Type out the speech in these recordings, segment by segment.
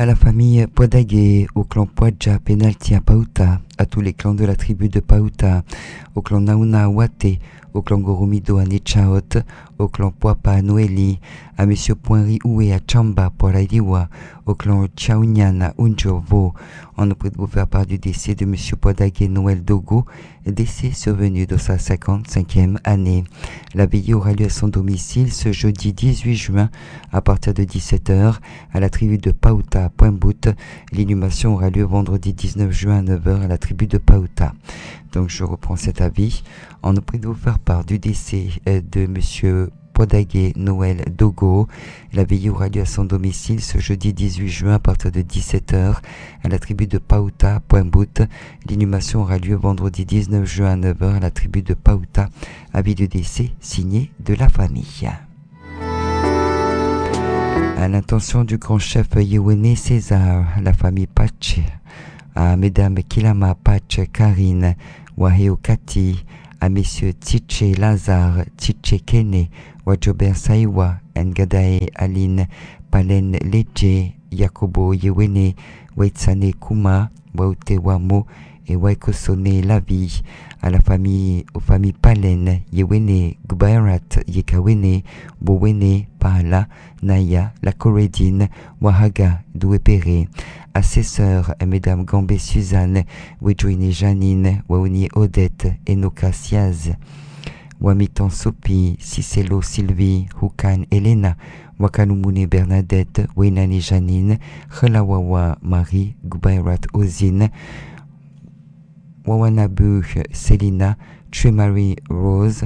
à la famille Podagué, au clan Poadja, Penalty à Pauta, à tous les clans de la tribu de Pauta, au clan Nauna Wate, au clan Goromido à Nechaot, au clan Poapa à Noéli, à monsieur Poinri Oué à Chamba, Porailiwa, au clan Tchaounian à Unjovo. On nous prie de vous faire part du décès de monsieur Podagué Noël Dogo, décès survenu dans sa 55e année. La veillée aura lieu à son domicile ce jeudi 18 juin à partir de 17h à la tribu de Pauta à Pointe-Boute. L'inhumation aura lieu vendredi 19 juin à 9h à la tribu de Pauta. Donc je reprends cet avis. On nous prie de vous faire part du décès de monsieur Podagué Noël Dogo. La veillée aura lieu à son domicile ce jeudi 18 juin à partir de 17h à la tribu de Pauta à Pointe-Boute. L'inhumation aura lieu vendredi 19 juin à 9h à la tribu de Pauta. Avis de décès signé de la famille. À l'intention du grand chef Yewene César, la famille Patch, à mesdames Kilama Patch Karine, Waheo Kati, à messieurs Tiche Lazare, Tiche Kene, Wajober Saiwa, Ngadae Aline, Palen Leje, Yakobo Yewene, Waitsane Kuma, Waute Wamo et Waikosone Lavi, à la famille, aux familles Palen, Yewene, Gubairat, Yekawene, Bowene, Pahala, Naya, La Corédine, Wahaga, Douépéré, à ses sœurs, mesdames Gambé Suzanne, Wedjoine Janine, Waouni Odette, Enoka Siaz, Wamitan Sopi, Cicelo Sylvie, Hukan Elena, Wakanumune Bernadette, Wenani Janine, Khelawawa Marie, Gubairat Ozine, Wawanabu Célina, Marie Rose,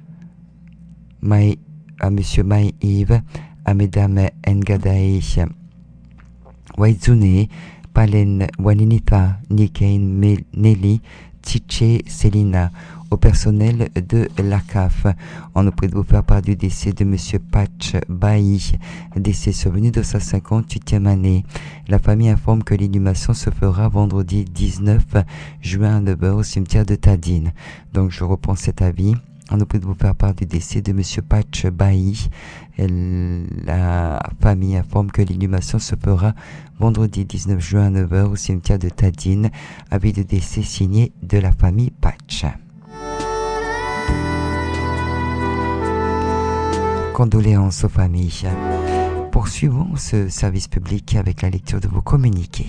à monsieur Mai Yves, à mesdames Ngadae Waizune, Palen Waninita, Nikain Nelly, Tiche Célina, au personnel de l'ACAF. On nous prie de vous faire part du décès de monsieur Patch Bailly, décès survenu de sa 58e année. La famille informe que l'inhumation se fera vendredi 19 juin à 9h au cimetière de Tadine. Donc je reprends cet avis. On nous prie de vous faire part du décès de monsieur Patch Bailly. La famille informe que l'inhumation se fera vendredi 19 juin à 9h au cimetière de Tadine. Avis de décès signé de la famille Patch. Condoléances aux familles. Poursuivons ce service public avec la lecture de vos communiqués.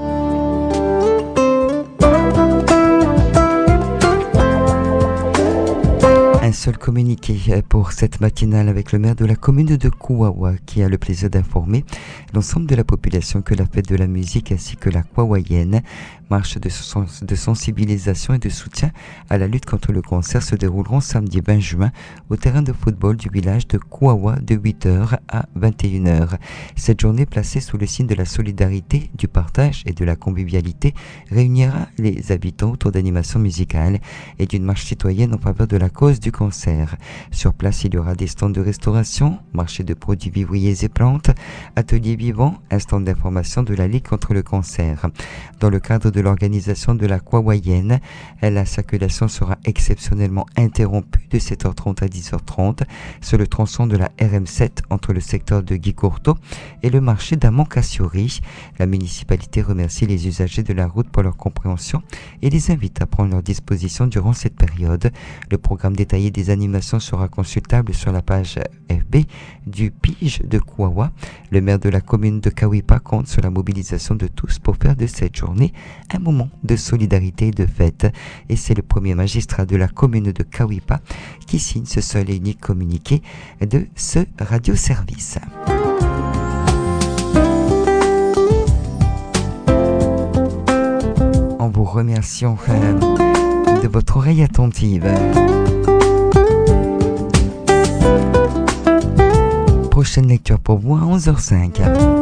Un seul communiqué pour cette matinale avec le maire de la commune de Kouawa qui a le plaisir d'informer l'ensemble de la population que la fête de la musique ainsi que la Kouawaienne, marche de sensibilisation et de soutien à la lutte contre le cancer, se dérouleront samedi 20 juin au terrain de football du village de Kouawa de 8h à 21h. Cette journée placée sous le signe de la solidarité, du partage et de la convivialité réunira les habitants autour d'animations musicales et d'une marche citoyenne en faveur de la cause du cancer. Sur place, il y aura des stands de restauration, marché de produits vivriers et plantes, ateliers vivants, un stand d'information de la Ligue contre le cancer. Dans le cadre de l'organisation de la Kouawaienne, la circulation sera exceptionnellement interrompue de 7h30 à 10h30 sur le tronçon de la RM7 entre le secteur de Guicourto et le marché d'Amon-Cassiori. La municipalité remercie les usagers de la route pour leur compréhension et les invite à prendre leur disposition durant cette période. Le programme détaillé des animations sera consultable sur la page FB du Pige de Kouawa. Le maire de la commune de Kawipa compte sur la mobilisation de tous pour faire de cette journée un moment de solidarité et de fête. Et c'est le premier magistrat de la commune de Kawipa qui signe ce seul et unique communiqué de ce radioservice. En vous remerciant de votre oreille attentive. Prochaine lecture pour vous à 11h05.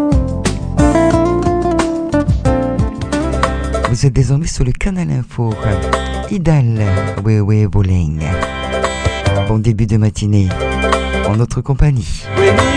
Vous êtes désormais sur le canal info Idal Wewe Bowling. Bon début de matinée en notre compagnie.